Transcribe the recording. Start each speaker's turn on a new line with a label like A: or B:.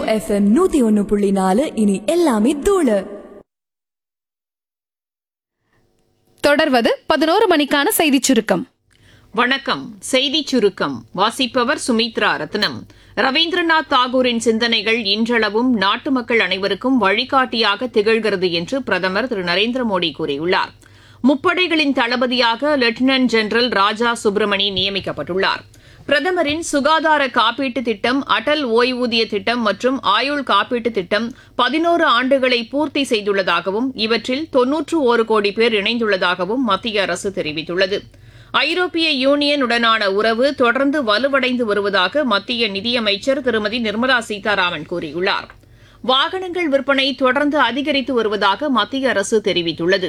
A: FM 101.4 இனி எல்லாமே தூளு.
B: தொடர்வது 11 மணிக்கான செய்திச் சுருக்கம்.
C: வணக்கம். செய்திச் சுருக்கம் வாசிப்பவர் சுமித்ரா ரத்னம். ரவீந்திரநாத் தாகூரின் சிந்தனைகள் இன்றளவும் நாட்டு மக்கள் அனைவருக்கும் வழிகாட்டியாக திகழ்கிறது என்று பிரதமர் திரு நரேந்திர மோடி கூறியுள்ளார். முப்படைகளின் தளபதியாக லெப்டினன்ட் ஜெனரல் ராஜா சுப்பிரமணி நியமிக்கப்பட்டுள்ளார். பிரதமரின் சுகாதார காப்பீட்டு திட்டம், அடல் ஓய்வூதிய திட்டம் மற்றும் ஆயுள் காப்பீட்டு திட்டம் 11 ஆண்டுகளை பூர்த்தி செய்துள்ளதாகவும் இவற்றில் 91 கோடி பேர் இணைந்துள்ளதாகவும் மத்திய அரசு தெரிவித்துள்ளது. ஐரோப்பிய யூனியன் உடனான உறவு தொடர்ந்து வலுவடைந்து வருவதாக மத்திய நிதியமைச்சர் திருமதி நிர்மலா சீதாராமன் கூறியுள்ளார். வாகனங்கள் விற்பனை தொடர்ந்து அதிகரித்து வருவதாக மத்திய அரசு தெரிவித்துள்ளது.